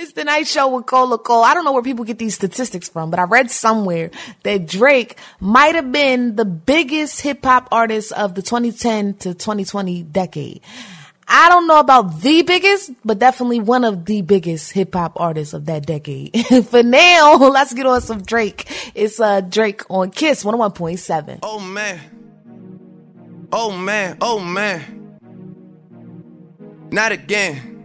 It's the Night Show with Cola Cole. I don't know where people get these statistics from, but I read somewhere that Drake might have been the biggest hip-hop artist of the 2010 to 2020 decade. I don't know about the biggest, but definitely one of the biggest hip-hop artists of that decade. For now, let's get on some Drake. It's Drake on Kiss 101.7. Oh, man. Oh, man. Oh, man. Not again.